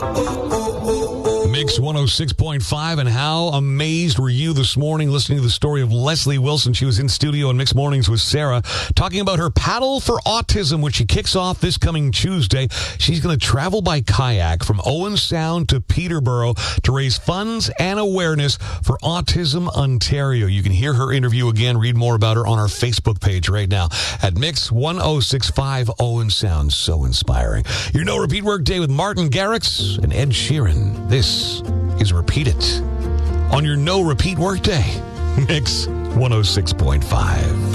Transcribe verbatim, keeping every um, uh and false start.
Mix one oh six point five, and how amazed were you this morning listening to the story of Leslie Wilson? She was in studio in Mixed Mornings with Sarah, talking about her Paddle for Autism, which she kicks off this coming Tuesday. She's going to travel by kayak from Owen Sound to Peterborough to raise funds and awareness for Autism Ontario. You can hear her interview again, read more about her on our Facebook page right now at Mix one oh six point five Owen Sound. So inspiring. Your No Repeat Workday with Martin Garrix and Ed Sheeran. This is Repeat It on your No Repeat Workday. Mix one oh six point five.